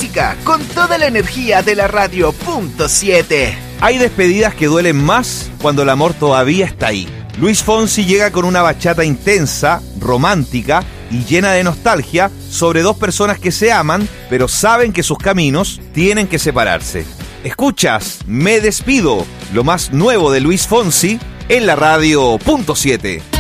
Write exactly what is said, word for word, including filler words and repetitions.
música con toda la energía de la radio punto siete. Hay despedidas que duelen más cuando el amor todavía está ahí. Luis Fonsi llega con una bachata intensa, romántica y llena de nostalgia sobre dos personas que se aman, pero saben que sus caminos tienen que separarse. Escuchas Me Despido, lo más nuevo de Luis Fonsi en la radio punto siete.